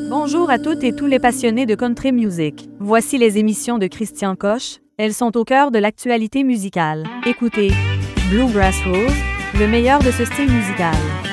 Bonjour à toutes et tous les passionnés de country music. Voici les émissions de Christian Coche. Elles sont au cœur de l'actualité musicale. Écoutez, Bluegrass Rose, le meilleur de ce style musical.